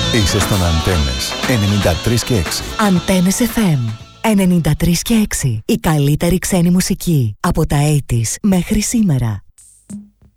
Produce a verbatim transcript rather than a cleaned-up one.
Είσαι στον Αντένες ενενήντα τρία και έξι. Αντένες εφ εμ ενενήντα τρία και έξι. Η καλύτερη ξένη μουσική από τα ογδόντα μέχρι σήμερα.